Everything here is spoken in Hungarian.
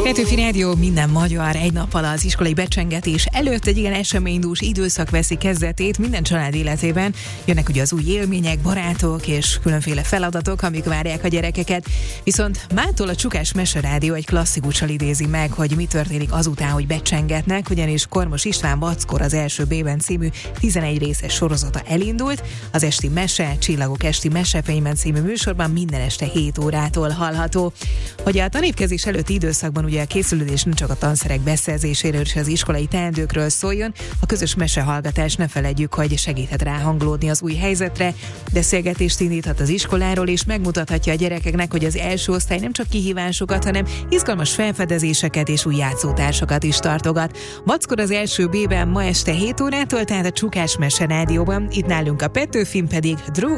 Petőfi Rádió minden magyar egy nappal az iskolai becsengetés előtt egy igen eseménydús időszak veszi kezdetét minden család életében. Jönnek ugye az új élmények, barátok és különféle feladatok, amik várják a gyerekeket. Viszont mától a Csukás Meserádió egy klasszikussal idézi meg, hogy mi történik azután, hogy becsengetnek, ugyanis Kormos István Vackor az első B-ben című 11 részes sorozata elindult. Az esti mese, Csillagok esti mesefényben című műsorban minden este 7 órától hallható. Hogy a tanévkezés előtti időszakban ugye a készülődés nem csak a tanszerek beszerzéséről és az iskolai teendőkről szóljon, a közös mesehallgatás ne feledjük, hogy segíthet ráhangolódni az új helyzetre, beszélgetést indíthat az iskoláról és megmutathatja a gyerekeknek, hogy az első osztály nem csak kihívásokat, hanem izgalmas felfedezéseket és új játszótársakat is tartogat. Vackor az első B-ben ma este 7 órától, tehát a Csukás Meserádióban, itt nálunk a Petőfin pedig Drew